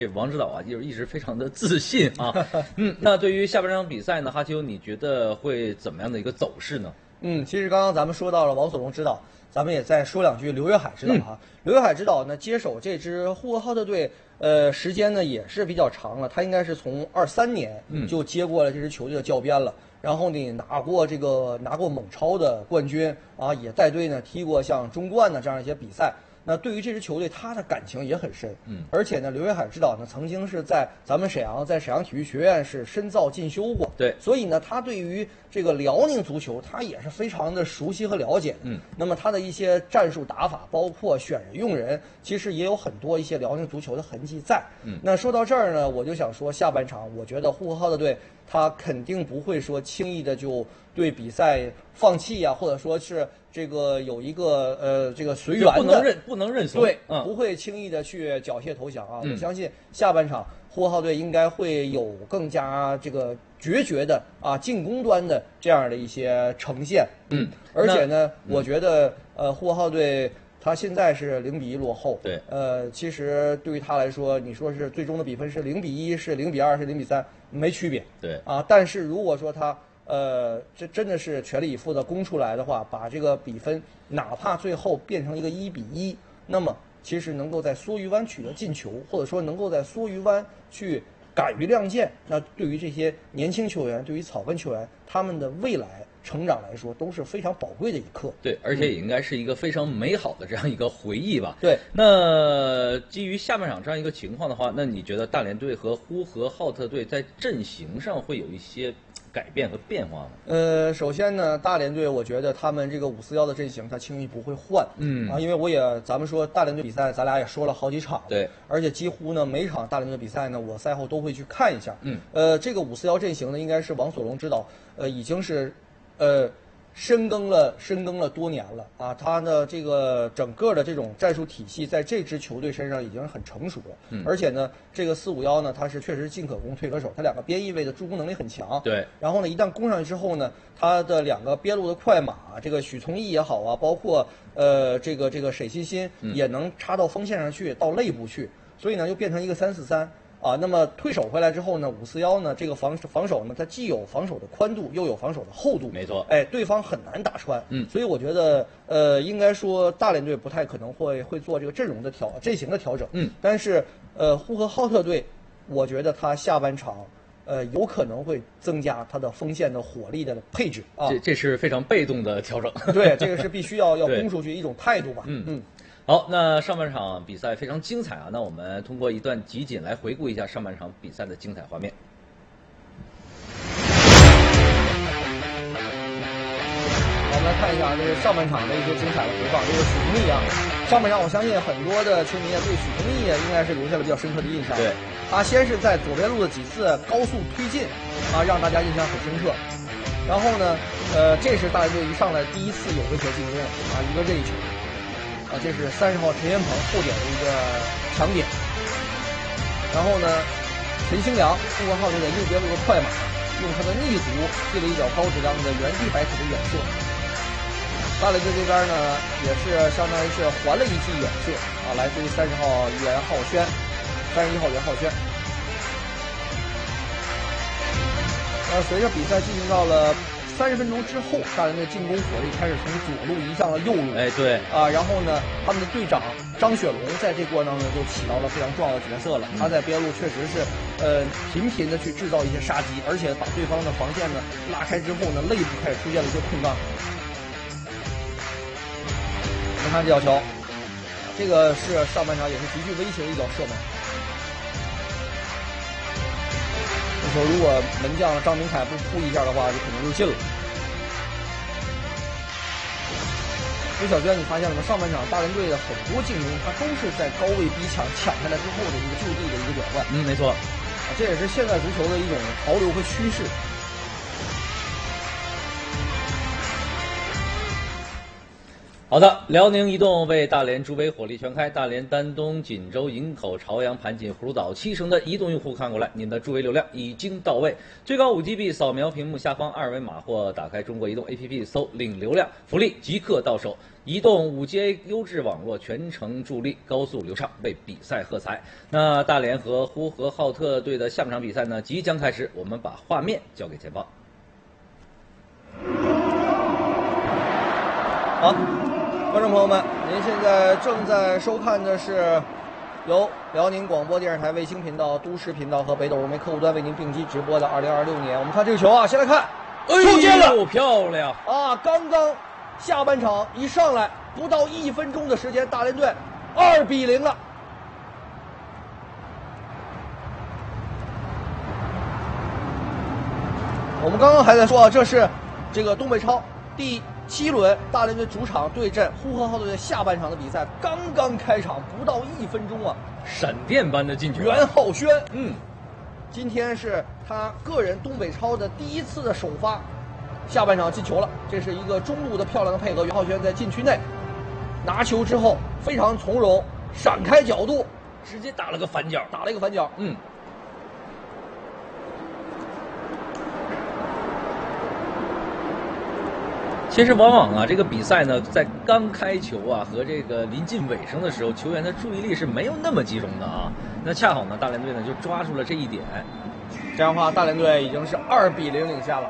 这王指导啊，就是一直非常的自信啊。那对于下半场比赛呢，哈秋，你觉得会怎么样的一个走势呢？ 其实刚刚咱们说到了王索龙指导，咱们也再说两句刘岳海指导哈。刘岳海指导呢，接手这支呼和浩特队，时间呢也是比较长了，他应该是从23年就接过了这支球队的教鞭了。然后呢，拿过蒙超的冠军啊，也带队呢踢过像中冠呢这样一些比赛。那对于这支球队，他的感情也很深。而且呢，刘岳海指导呢曾经是在咱们沈阳体育学院是深造进修过。 对， 所以呢，他对于这个辽宁足球，他也是非常的熟悉和了解。那么他的一些战术打法，包括选人用人，其实也有很多一些辽宁足球的痕迹在。那说到这儿呢，我就想说，下半场我觉得呼和浩特队他肯定不会说轻易的就对比赛放弃呀，或者说是这个有一个这个随缘的， 不能认怂， 对，不会轻易的去缴械投降啊。我相信下半场呼和浩特队应该会有更加这个决绝的进攻端的这样的一些呈现。而且呢，我觉得呼和浩特队他现在是0-1落后。 对， 其实对于他来说，你说是最终的比分是0-1，是0-2，是0-3，没区别。 对但是如果说他这真的是全力以赴的攻出来的话，把这个比分哪怕最后变成一个1-1，那么其实能够在梭鱼湾取得进球，或者说能够在梭鱼湾去敢于亮剑，那对于这些年轻球员，对于草根球员，他们的未来成长来说都是非常宝贵的一课。 对，而且也应该是一个非常美好的这样一个回忆吧。 对， 那基于下半场这样一个情况的话，那你觉得大连队和呼和浩特队在阵型上会有一些改变和变化呢？首先呢，大连队我觉得他们这个541的阵型他轻易不会换。因为咱们说大连队比赛，咱俩也说了好几场。 对， 而且几乎呢每场大连队比赛呢，我赛后都会去看一下。这个541阵型呢，应该是王索龙指导已经是深耕了多年了啊，他的这个整个的这种战术体系在这支球队身上已经很成熟了。而且呢，这个451呢，他是确实进可攻退可守，他两个边翼位的助攻能力很强。 对， 然后呢，一旦攻上去之后呢，他的两个边路的快马，这个许从义也好啊，包括这个沈欣欣也能插到锋线上去，到肋部去，所以呢，就变成一个3-4-3。那么退守回来之后呢，541呢这个防守呢，它既有防守的宽度，又有防守的厚度。 没错， 对方很难打穿。所以我觉得应该说大连队不太可能会做这个阵型的调整。但是呼和浩特队，我觉得他下半场有可能会增加他的锋线的火力的配置啊。 这是非常被动的调整。 对，这个是必须要攻出去一种态度吧。 好，那上半场比赛非常精彩啊！那我们通过一段集锦来回顾一下上半场比赛的精彩画面。 我们来看一下这个上半场的一些精彩的回放。这个许从义啊，上半场我相信很多的球迷对许从义应该是留下了比较深刻的印象。 对， 他先是在左边路的几次高速推进让大家印象很深刻。然后呢，这是大连队一上来第一次有威胁进攻一个任意球。这是30号陈元鹏后点的一个强点。然后呢，陈兴良呼和浩特的右边路的快马，用他的逆足进了一脚高质量的原地摆腿的远射。大连队这边呢，也是相当于是还了一记远射来自于31号袁浩轩。随着比赛进行到了30分钟之后，大连队进攻火力开始从左路移向了右路。 对然后呢，他们的队长张雪龙在这过程当中就起到了非常重要的角色了。他在边路确实是频频的去制造一些杀机，而且把对方的防线呢拉开之后呢，肋部开始出现了一些空档。你看这脚球，这个是上半场也是极具威胁的一脚射门。这球如果门将张明凯不扑一下的话，就可能就进了。魏小娟，你发现了吗？上半场大连队的很多进攻，他都是在高位逼抢下来之后的一个就地的一个转换。 没错， 这也是现在足球的一种潮流和趋势。 好的，辽宁移动为大连助威火力全开，大连、丹东、锦州、营口、朝阳、盘锦、葫芦岛7成的移动用户看过来，您的助威流量已经到位。最高5GB，扫描屏幕下方二维码或打开中国移动 APP 搜领流量，福利即刻到手。移动5G优质网络全程助力，高速流畅，为比赛喝彩。那大连和呼和浩特队的下半场比赛呢即将开始，我们把画面交给前方。 好，观众朋友们，您现在正在收看的是由辽宁广播电视台卫星频道、都市频道和北斗融媒客户端为您并机直播的2026年。我们看这个球啊，先来看，出界了， 漂亮啊！刚刚下半场一上来，不到1分钟的时间，大连队2-0了。我们刚刚还在说啊，这是这个东北超第7轮大连队主场对阵呼和浩特队下半场的比赛，刚刚开场不到1分钟啊， 闪电般的进球。 袁浩轩，今天是他个人东北超的第1次的首发，下半场进球了。这是一个中路的漂亮的配合，袁浩轩在禁区内拿球之后非常从容，闪开角度， 直接打了个反脚，其实往往啊，这个比赛呢，在刚开球啊和这个临近尾声的时候，球员的注意力是没有那么集中的啊。那恰好呢，大连队呢就抓住了这一点， 这样的话，大连队已经是2-0领下了。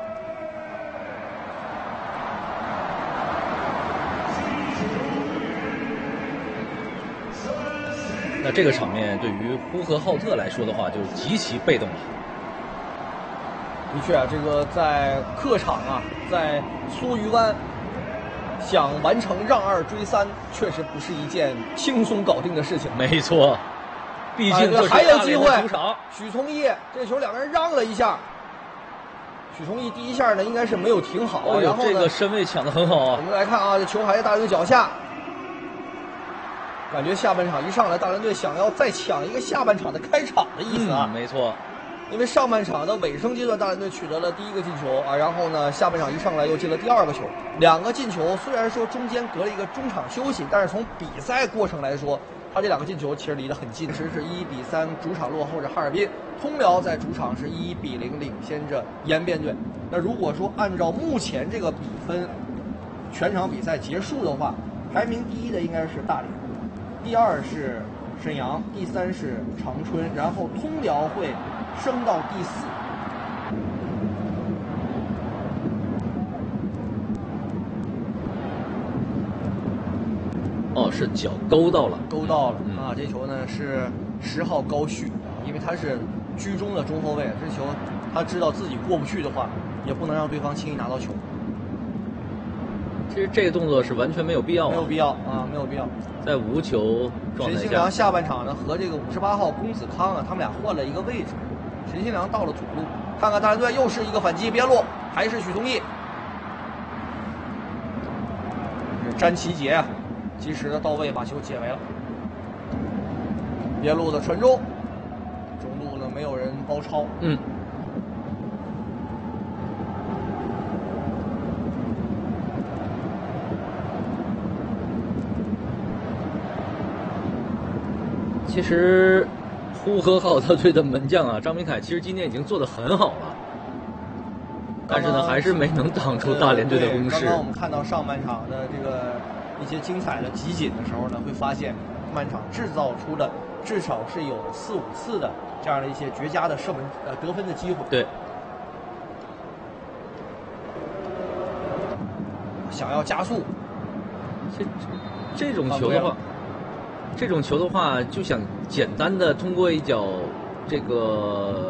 那这个场面对于呼和浩特来说的话，就极其被动了。 的确啊，这个在客场啊，在苏榆湾想完成让2追3，确实不是一件轻松搞定的事情。 没错，毕竟这是还有机会主场。 许从义这球两个人让了一下，许从义第一下呢应该是没有停好，然后呢这个身位抢得很好啊。 我们来看啊，这球还在大连队脚下，感觉下半场一上来，大连队想要再抢一个下半场的开场的意思啊。 没错。 因为上半场的尾声阶段，大连队取得了第1个进球啊，然后呢，下半场一上来又进了第2个球，2个进球。虽然说中间隔了一个中场休息，但是从比赛过程来说，他这2个进球其实离得很近，其实是1-3主场落后着哈尔滨，通辽在主场是1-0领先着延边队。那如果说按照目前这个比分，全场比赛结束的话，排名第1的应该是大连，第2是沈阳，第3是长春，然后通辽会升到第4。 哦，是脚勾到了啊！这球呢是10号高旭，因为他是居中的中后卫，这球他知道自己过不去的话，也不能让对方轻易拿到球。 其实这个动作是完全没有必要， 没有必要啊，没有必要。 在无球状态下， 陈新良下半场呢和这个58号龚子康啊，他们俩换了一个位置。陈新良到了左路，看看大连队又是一个反击，边路还是许宗义，詹奇杰啊，及时的到位把球解围了。边路的传中，中路呢没有人包抄。 其实呼和浩特队的门将啊，张明凯其实今天已经做得很好了，但是呢还是没能挡住大连队的攻势。 刚刚我们看到上半场的这个一些精彩的集锦的时候呢，会发现半场制造出了至少是有4-5次的这样的一些绝佳的射门得分的机会。 对， 想要加速， 这种球的话。这种球的话，就想简单的通过一脚这个